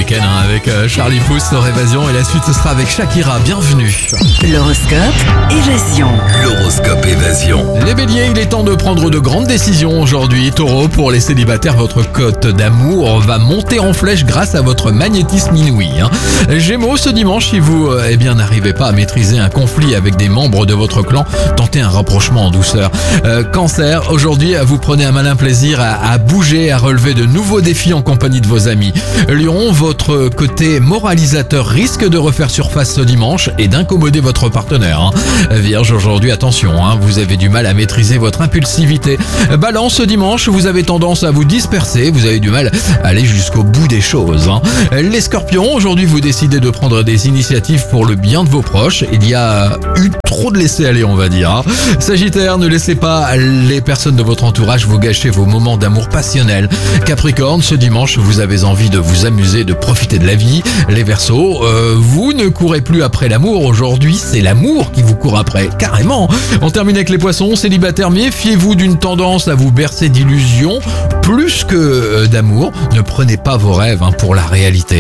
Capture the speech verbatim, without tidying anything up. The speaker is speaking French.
week-end hein, avec euh, Charlie Puth sur Évasion et la suite ce sera avec Shakira. Bienvenue. L'horoscope Évasion. L'horoscope Évasion. Les béliers, il est temps de prendre de grandes décisions aujourd'hui. Taureau, pour les célibataires, votre cote d'amour va monter en flèche grâce à votre magnétisme inouï. Hein. Gémeaux, ce dimanche, si vous euh, eh bien, n'arrivez pas à maîtriser un conflit avec des membres de votre clan, tentez un rapprochement en douceur. Euh, cancer, aujourd'hui, vous prenez un malin plaisir à, à bouger, à relever de nouveaux défis en compagnie de vos amis. Lion, votre côté moralisateur risque de refaire surface ce dimanche et d'incommoder votre partenaire. Hein. Vierge, aujourd'hui, attention, hein, vous avez du mal à maîtriser votre impulsivité. Balance, ce dimanche, vous avez tendance à vous disperser, vous avez du mal à aller jusqu'au bout des choses. Hein. Les scorpions, aujourd'hui, vous décidez de prendre des initiatives pour le bien de vos proches. Il y a eu trop de laisser-aller, on va dire. Hein. Sagittaire, ne laissez pas les personnes de votre entourage vous gâcher vos moments d'amour passionnel. Capricorne, ce dimanche, vous avez envie de vous amuser, de profiter de la vie. Les Verseaux, euh, vous ne courez plus après l'amour. Aujourd'hui, c'est l'amour qui vous court après, carrément. On termine avec les Poissons. Célibataires, méfiez-vous d'une tendance à vous bercer d'illusions plus que euh, d'amour. Ne prenez pas vos rêves hein, pour la réalité.